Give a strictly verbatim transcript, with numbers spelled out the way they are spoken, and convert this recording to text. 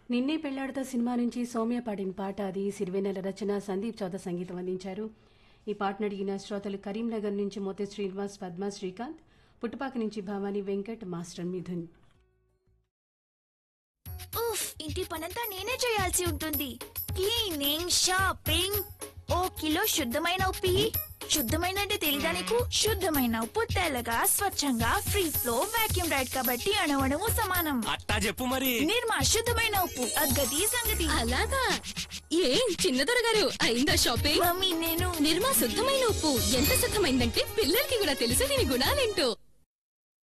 నిన్నే పెళ్లాడతా సినిమా నుంచి సౌమ్య పాడిన పాట అది సిరివెన్నెల రచన సందీప్ చౌద సంగీతం అందించారు. ఈ పాటను అడిగిన శ్రోతలు కరీంనగర్ నుంచి మోతే శ్రీనివాస్, పద్మ, శ్రీకాంత్, పుట్టుపాక నుంచి భవానీ, వెంకట్, మాస్టర్ మిథున్. ఉఫ్, ఇంటి పనంతా నేనే చేయాల్సి ఉంటుంది. క్లీనింగ్, షాపింగ్, ఓ కిలో శుద్ధమైన ఉప్పి. శుద్ధమైన అంటే తెలీదా నీకు? శుద్ధమైన ఉప్పు తెల్లగా స్వచ్ఛంగా ఫ్రీ ఫ్లో వాక్యూమ్ రైడ్ కాబట్టి అణువణువు సమానం. అట్టా చెప్పు మరి. నిర్మా శుద్ధమైన ఉప్పు, అద్గతి సంగతి. అలాగా? ఏం చిన్నదొర గారు అయిందా షాపింగ్? మమ్మీ నేను నిర్మా శుద్ధమైన ఉప్పు ఎంత శుద్ధమైందంటే పిల్లలకి కూడా తెలుసు దీని గుణాలేంటో.